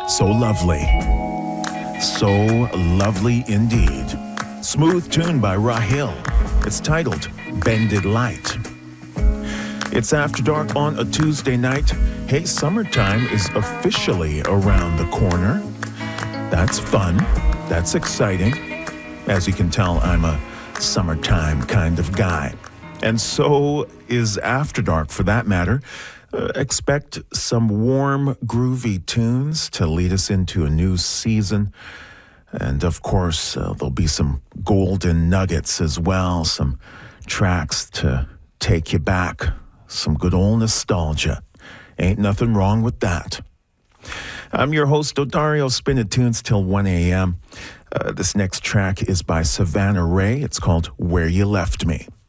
So lovely. So lovely indeed. Smooth tune by Rahil. It's titled Bended Light. It's After Dark on a Tuesday night. Hey, summertime is officially around the corner. That's fun. That's exciting. As you can tell, I'm a summertime kind of guy. And so is After Dark, for that matter. Expect some warm, groovy tunes to lead us into a new season. And of course, there'll be some golden nuggets as well, some tracks to take you back, some good old nostalgia. Ain't nothing wrong with that. I'm your host, Odario, spinning tunes till 1 a.m. This next track is by Savannah Ray. It's called Where You Left Me.